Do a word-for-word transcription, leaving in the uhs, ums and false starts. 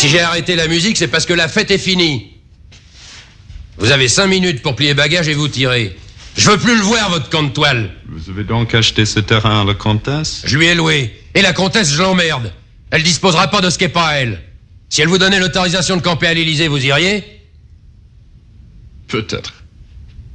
Si j'ai arrêté la musique, c'est parce que la fête est finie. Vous avez cinq minutes pour plier bagages et vous tirer. Je veux plus le voir, votre camp de toile. Vous avez donc acheté ce terrain à la comtesse? Je lui ai loué. Et la comtesse, je l'emmerde. Elle disposera pas de ce qui est pas à elle. Si elle vous donnait l'autorisation de camper à l'Élysée, vous iriez? Peut-être.